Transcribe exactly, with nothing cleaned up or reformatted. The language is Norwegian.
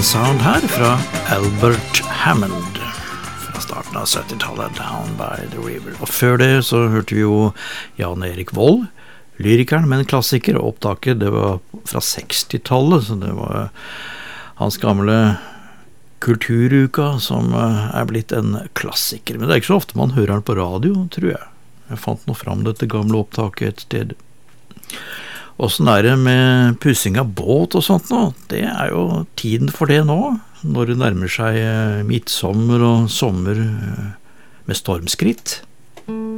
sound her fra Albert Hammond fra starten av syttitallet, Down by the River. Og før det så hørte vi jo Jan Erik Vold, lyrikeren, men klassiker, og opptaket det var fra sekstitallet, så det var hans gamle Kulturuka som er blitt en klassiker. Men det er ikke så ofte man hører den på radio, tror jeg. Jeg fant nå fram dette gamle opptaket et sted. Og sånn er det med pussing av båt og sånt nå. Det er jo tiden for det nå, når det nærmer seg midtsommer og sommer med stormskritt.